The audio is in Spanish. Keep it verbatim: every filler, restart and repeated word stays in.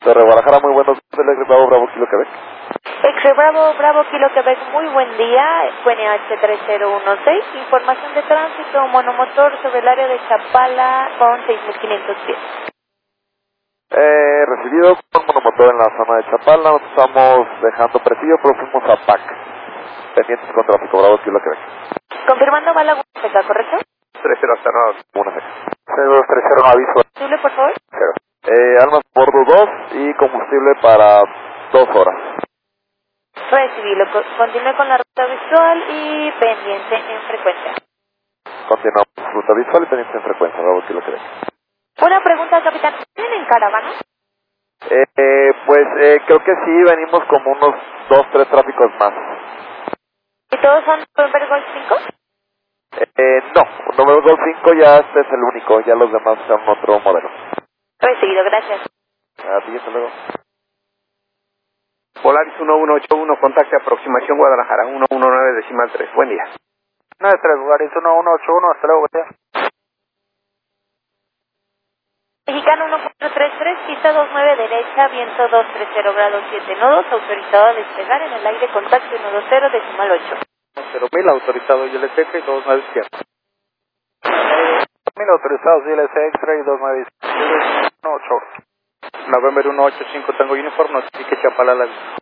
Torre Guadalajara, muy buenos días, del Bravo, Bravo, Kilo, Quebec. Ex Bravo, Bravo, Kilo, Quebec, muy buen día, Q N H tres cero uno seis, información de tránsito, monomotor sobre el área de Chapala con seis mil quinientos pies. Eh, recibido con monomotor en la zona de Chapala, nos estamos dejando presidio, pero fuimos a P A C, pendientes con tráfico, Bravo, Kilo, Quebec. Confirmando va la seca, ¿correcto? tres cero cerrado, una seca. cero tres cero, aviso. ¿Combustible, por favor? Cero. Eh, armas bordo dos y combustible para dos horas. Recibido, co- continúe con la ruta visual y pendiente en frecuencia. Continuamos, ruta visual y pendiente en frecuencia, Bravo, Kilo, Quebec. Una pregunta, capitán, ¿vienen en caravana? Eh, eh, pues eh, creo que sí, venimos como unos dos, tres tráficos más. ¿Y todos son November Golf cinco? Eh, no, número dos cinco ya este es el único, ya los demás son otro modelo. Recibido, gracias. A ti, hasta luego. Polaris uno uno ocho uno, contacte aproximación Guadalajara, uno uno nueve decimal tres, buen día. nueve tres, Polaris uno uno ocho uno, hasta luego, buen día. Mexicano uno cuatro tres tres, pista dos nueve derecha, viento dos tres cero grados siete nodos, autorizado a despegar en el aire, contacto uno dos cero decimal ocho. cero mil, autorizado I L C X y dos nueve izquierda. mil, autorizados I L C X-Ray dos nueve izquierda. November uno ocho cinco, Tango Uniform, notifique Chapala la vista.